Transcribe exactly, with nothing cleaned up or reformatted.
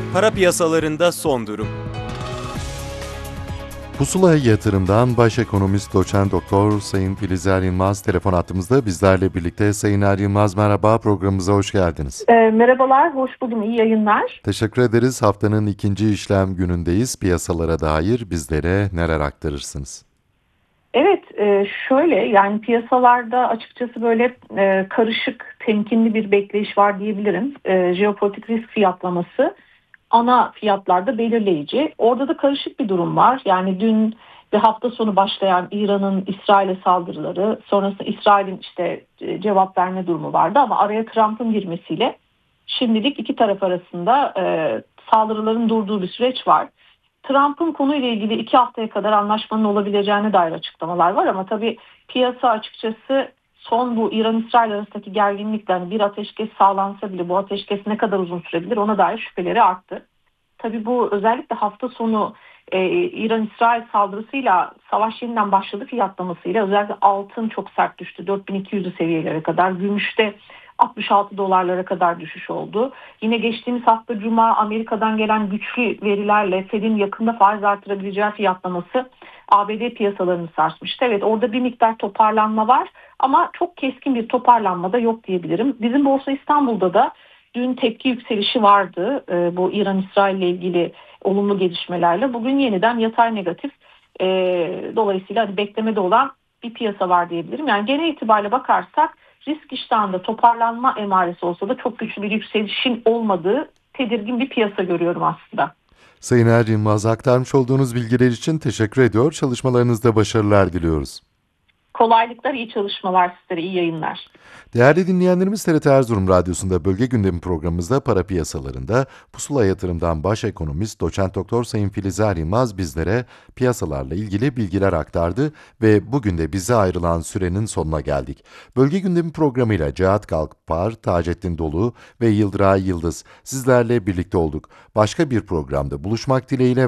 Para piyasalarında son durum. Pusula Yatırım'dan baş ekonomist doçent doktor Sayın Filiz Er Yılmaz telefon attığımızda bizlerle birlikte. Sayın Er Yılmaz, merhaba, programımıza hoş geldiniz. E, merhabalar, hoş buldum, iyi yayınlar. Teşekkür ederiz. Haftanın ikinci işlem günündeyiz. Piyasalara dair bizlere neler aktarırsınız? Evet, e, şöyle yani piyasalarda açıkçası böyle e, karışık, temkinli bir bekleyiş var diyebilirim. E, jeopolitik risk fiyatlaması ana fiyatlarda belirleyici. Orada da karışık bir durum var. Yani dün ve hafta sonu başlayan İran'ın İsrail'e saldırıları, sonrasında İsrail'in işte e, cevap verme durumu vardı ama araya Trump'ın girmesiyle şimdilik iki taraf arasında e, saldırıların durduğu bir süreç var. Trump'ın konuyla ilgili iki haftaya kadar anlaşmanın olabileceğine dair açıklamalar var ama tabii piyasa açıkçası son bu İran-İsrail arasındaki gerginlikten bir ateşkes sağlansa bile bu ateşkes ne kadar uzun sürebilir ona dair şüpheleri arttı. Tabii bu özellikle hafta sonu e, İran-İsrail saldırısıyla savaş yeniden başladı fiyatlamasıyla özellikle altın çok sert düştü. dört bin iki yüzlü seviyelere kadar, gümüşte altmış altı dolarlara kadar düşüş oldu. Yine geçtiğimiz hafta Cuma Amerika'dan gelen güçlü verilerle Fed'in yakında faiz artırabileceği fiyatlaması A B D piyasalarını sarsmıştı. Evet, orada bir miktar toparlanma var ama çok keskin bir toparlanma da yok diyebilirim. Bizim Borsa İstanbul'da da dün tepki yükselişi vardı e, bu İran-İsrail ile ilgili olumlu gelişmelerle. Bugün yeniden yatay negatif, e, dolayısıyla hani beklemede olan bir piyasa var diyebilirim. Yani genel itibariyle bakarsak risk iştahında toparlanma emaresi olsa da çok güçlü bir yükselişin olmadığı tedirgin bir piyasa görüyorum aslında. Sayın Er Yılmaz, aktarmış olduğunuz bilgiler için teşekkür ediyor. Çalışmalarınızda başarılar diliyoruz. Kolaylıklar, iyi çalışmalar sizlere, iyi yayınlar. Değerli dinleyenlerimiz, T R T Erzurum Radyosu'nda Bölge Gündemi programımızda para piyasalarında Pusula Yatırım'dan baş ekonomist doçent doktor Sayın Filiz Er Yılmaz bizlere piyasalarla ilgili bilgiler aktardı ve bugün de bize ayrılan sürenin sonuna geldik. Bölge Gündemi programıyla Cihat Kalkpar, Taceddin Dolu ve Yıldıray Yıldız sizlerle birlikte olduk. Başka bir programda buluşmak dileğiyle